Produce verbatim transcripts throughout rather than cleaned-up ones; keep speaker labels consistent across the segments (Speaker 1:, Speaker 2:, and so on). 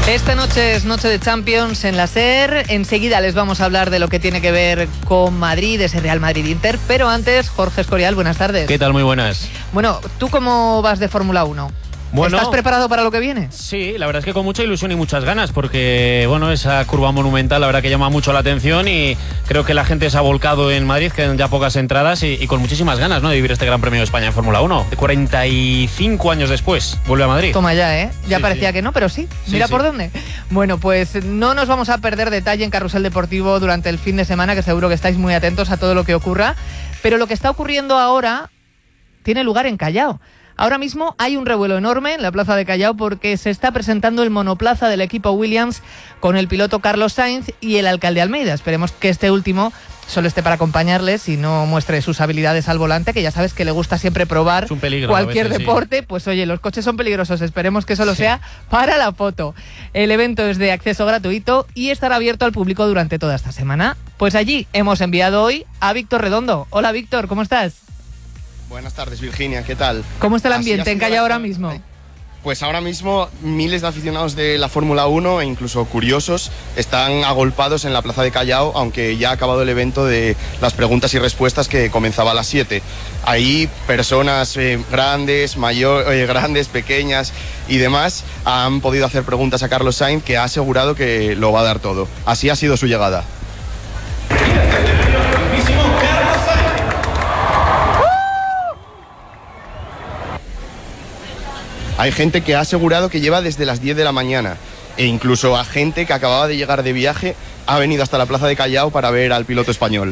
Speaker 1: Esta noche es noche de Champions en la SER. Enseguida les vamos a hablar de lo que tiene que ver con Madrid, ese Real Madrid-Inter. Pero antes, Jorge Escorial, buenas tardes.
Speaker 2: ¿Qué tal? Muy buenas.
Speaker 1: Bueno, ¿tú cómo vas de Fórmula uno?
Speaker 2: Bueno,
Speaker 1: ¿Estás preparado para lo que viene?
Speaker 2: Sí, la verdad es que con mucha ilusión y muchas ganas, porque bueno, esa curva monumental la verdad que llama mucho la atención y creo que la gente se ha volcado en Madrid, quedan ya pocas entradas y, y con muchísimas ganas, ¿no?, de vivir este Gran Premio de España en Fórmula uno. cuarenta y cinco años después vuelve a Madrid.
Speaker 1: Toma ya, ¿eh? Ya
Speaker 2: sí,
Speaker 1: parecía
Speaker 2: sí.
Speaker 1: que no, pero sí.
Speaker 2: Sí,
Speaker 1: Mira
Speaker 2: sí.
Speaker 1: por dónde. Bueno, pues no nos vamos a perder detalle en Carrusel Deportivo durante el fin de semana, que seguro que estáis muy atentos a todo lo que ocurra. Pero lo que está ocurriendo ahora tiene lugar en Callao. Ahora mismo hay un revuelo enorme en la plaza de Callao porque se está presentando el monoplaza del equipo Williams con el piloto Carlos Sainz y el alcalde Almeida. Esperemos que este último solo esté para acompañarles y no muestre sus habilidades al volante, que ya sabes que le gusta siempre probar
Speaker 2: es un peligro,
Speaker 1: cualquier
Speaker 2: a veces,
Speaker 1: deporte.
Speaker 2: sí.
Speaker 1: Pues oye, los coches son peligrosos, esperemos que solo sí. sea para la foto. El evento es de acceso gratuito y estará abierto al público durante toda esta semana. Pues allí hemos enviado hoy a Víctor Redondo. Hola Víctor, ¿cómo estás?
Speaker 3: Buenas tardes, Virginia, ¿qué tal?
Speaker 1: ¿Cómo está el ambiente en Callao ahora mismo?
Speaker 3: Pues ahora mismo miles de aficionados de la Fórmula uno e incluso curiosos están agolpados en la plaza de Callao, aunque ya ha acabado el evento de las preguntas y respuestas que comenzaba a las siete. Ahí personas eh, grandes, mayor, eh, grandes, pequeñas y demás han podido hacer preguntas a Carlos Sainz, que ha asegurado que lo va a dar todo. Así ha sido su llegada. Hay gente que ha asegurado que lleva desde las diez de la mañana e incluso a gente que acababa de llegar de viaje ha venido hasta la plaza de Callao para ver al piloto español.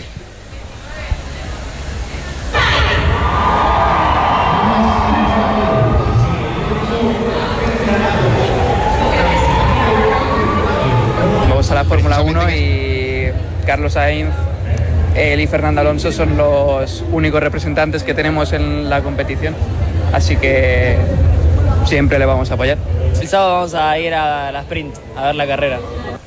Speaker 4: Vamos a la Fórmula uno y Carlos Sainz, él y Fernando Alonso son los únicos representantes que tenemos en la competición, así que siempre le vamos a apoyar.
Speaker 5: El sábado vamos a ir a la sprint, a ver la carrera.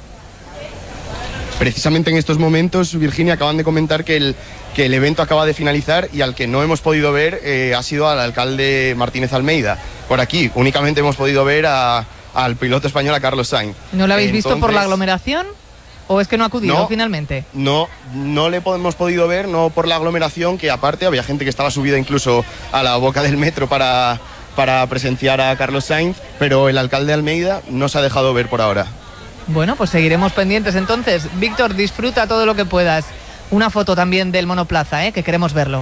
Speaker 3: Precisamente en estos momentos, Virginia, acaban de comentar que el, que el evento acaba de finalizar y al que no hemos podido ver eh, ha sido al alcalde Martínez Almeida. Por aquí únicamente hemos podido ver a, al piloto español, a Carlos Sainz.
Speaker 1: ¿No lo habéis
Speaker 3: Entonces,
Speaker 1: visto por la aglomeración o es que no ha acudido
Speaker 3: no,
Speaker 1: finalmente?
Speaker 3: No, no le hemos podido ver, no por la aglomeración, que aparte había gente que estaba subida incluso a la boca del metro para... para presenciar a Carlos Sainz, pero el alcalde Almeida no se ha dejado ver por ahora.
Speaker 1: Bueno, pues seguiremos pendientes entonces. Víctor, disfruta todo lo que puedas. Una foto también del monoplaza, ¿eh? Que queremos verlo.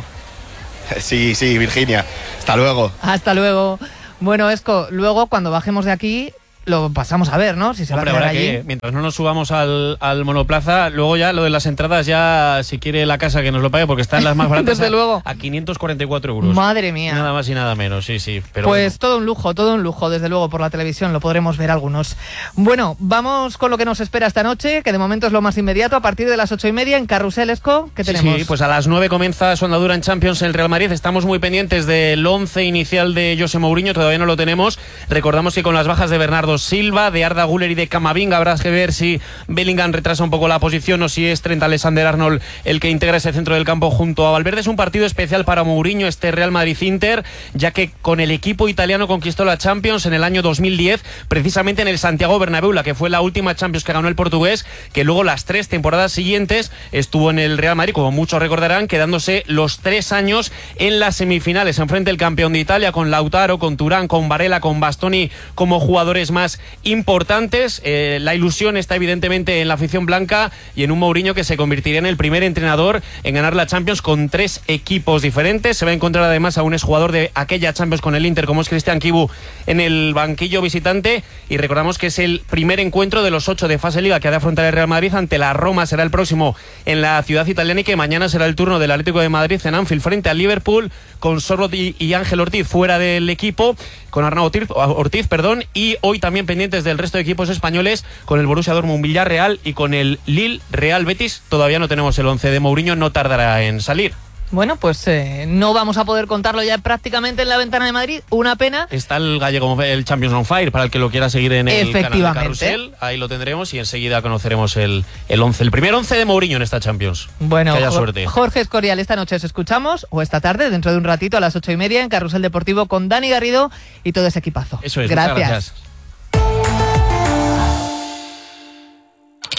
Speaker 3: Sí, sí, Virginia. Hasta luego.
Speaker 1: Hasta luego. Bueno, Esco, luego cuando bajemos de aquí lo pasamos a ver, ¿no? Si se
Speaker 2: Hombre,
Speaker 1: va a quedar allí.
Speaker 2: Que mientras no nos subamos al, al monoplaza, luego ya lo de las entradas, ya si quiere la casa que nos lo pague, porque están las más baratas.
Speaker 1: Desde
Speaker 2: a,
Speaker 1: luego.
Speaker 2: a quinientos cuarenta y cuatro euros.
Speaker 1: Madre mía.
Speaker 2: Nada más y nada menos, sí, sí. Pero
Speaker 1: pues
Speaker 2: bueno.
Speaker 1: todo un lujo, todo un lujo, desde luego por la televisión, lo podremos ver algunos. Bueno, vamos con lo que nos espera esta noche, que de momento es lo más inmediato, a partir de las ocho y media en Carrusel, Esco, ¿qué
Speaker 2: Sí,
Speaker 1: tenemos?
Speaker 2: sí, pues a las nueve comienza su andadura en Champions el Real Madrid. Estamos muy pendientes del once inicial de José Mourinho, todavía no lo tenemos. Recordamos que con las bajas de Bernardo Silva, de Arda Güler y de Camavinga, habrá que ver si Bellingham retrasa un poco la posición o si es Trent Alexander-Arnold el que integra ese centro del campo junto a Valverde. Es un partido especial para Mourinho, este Real Madrid-Inter, ya que con el equipo italiano conquistó la Champions en el año dos mil diez, precisamente en el Santiago Bernabéu, la que fue la última Champions que ganó el portugués, que luego las tres temporadas siguientes estuvo en el Real Madrid, como muchos recordarán, quedándose los tres años en las semifinales. Enfrente el campeón de Italia, con Lautaro, con Turán, con Varela, con Bastoni como jugadores más importantes. Eh, la ilusión está evidentemente en la afición blanca y en un Mourinho que se convertiría en el primer entrenador en ganar la Champions con tres equipos diferentes. Se va a encontrar además a un exjugador de aquella Champions con el Inter como es Cristian Chivu en el banquillo visitante, y recordamos que es el primer encuentro de los ocho de fase Liga que ha de afrontar el Real Madrid ante la Roma. Será el próximo en la ciudad italiana y que mañana será el turno del Atlético de Madrid en Anfield frente al Liverpool, con Sorloth y, y Ángel Ortiz fuera del equipo, con Arnau Ortiz, Ortiz perdón, y hoy también pendientes del resto de equipos españoles, con el Borussia Dortmund Villarreal y con el Lille Real Betis. Todavía no tenemos el once de Mourinho, no tardará en salir.
Speaker 1: Bueno, pues eh, no vamos a poder contarlo ya prácticamente en la ventana de Madrid, una pena.
Speaker 2: Está el gallego, el Champions on Fire, para el que lo quiera seguir en el canal de Carrusel, ahí lo tendremos y enseguida conoceremos el, el once, el primer once de Mourinho en esta Champions.
Speaker 1: Bueno,
Speaker 2: que haya suerte.
Speaker 1: Jorge Escorial, esta noche os escuchamos, o esta tarde, dentro de un ratito a las ocho y media en Carrusel Deportivo con Dani Garrido y todo ese equipazo.
Speaker 2: Eso es,
Speaker 1: gracias.
Speaker 2: Muchas gracias.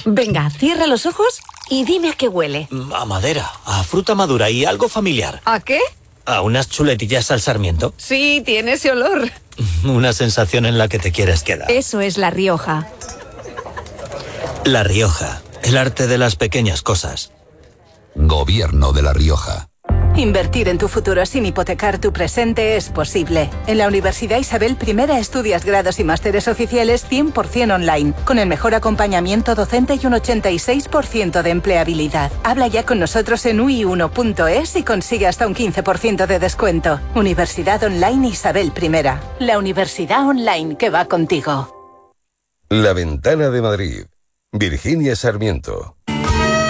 Speaker 6: Venga, cierra los ojos y dime a qué huele.
Speaker 7: A madera, a fruta madura y algo familiar.
Speaker 6: ¿A qué?
Speaker 7: A unas chuletillas al sarmiento.
Speaker 6: Sí, tiene ese olor.
Speaker 7: Una sensación en la que te quieres quedar.
Speaker 6: Eso es La Rioja.
Speaker 7: La Rioja, el arte de las pequeñas cosas.
Speaker 8: Gobierno de La Rioja.
Speaker 9: Invertir en tu futuro sin hipotecar tu presente es posible. En la Universidad Isabel I estudias grados y másteres oficiales cien por ciento online, con el mejor acompañamiento docente y un ochenta y seis por ciento de empleabilidad. Habla ya con nosotros en u i uno punto es y consigue hasta un quince por ciento de descuento. Universidad Online Isabel I. La universidad online que va contigo.
Speaker 10: La Ventana de Madrid. Virginia Sarmiento.